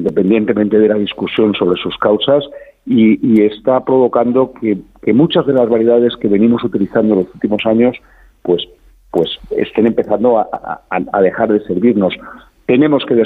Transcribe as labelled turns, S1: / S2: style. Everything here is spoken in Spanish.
S1: independientemente de la discusión sobre sus causas, y está provocando que muchas de las variedades que venimos utilizando en los últimos años pues estén empezando a dejar de servirnos. Tenemos que